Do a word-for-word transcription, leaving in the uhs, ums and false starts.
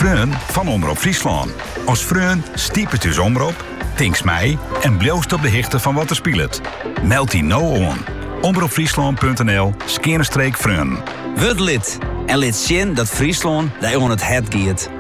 Freun van Omroep Friesland. Als Freun stiep het dus omroep, tinks mij en bloost op de hichte van wat er speelt. Meld die nou on. omroepfriesland.nl skerenstreek Freun. Word lid en lid zien dat Friesland daar on het het giet.